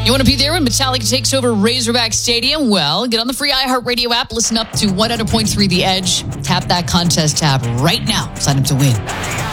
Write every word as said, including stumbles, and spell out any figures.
You want to be there when Metallica takes over Razorback Stadium? Well, get on the free iHeartRadio app, listen up to one hundred point three The Edge, tap that contest tab right now, sign up to win.